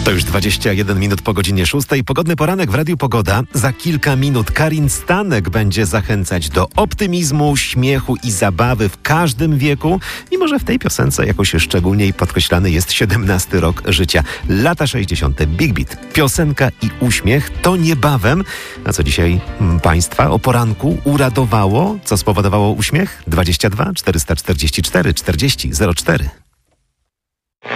To już 21 minut po godzinie 6. Pogodny poranek w Radiu Pogoda. Za kilka minut Karin Stanek będzie zachęcać do optymizmu, śmiechu i zabawy w każdym wieku. Mimo że w tej piosence jakoś szczególnie podkreślany jest 17 rok życia. Lata 60. Big Beat. Piosenka i uśmiech to niebawem. A co dzisiaj Państwa o poranku uradowało? Co spowodowało uśmiech? 22 444 40 04.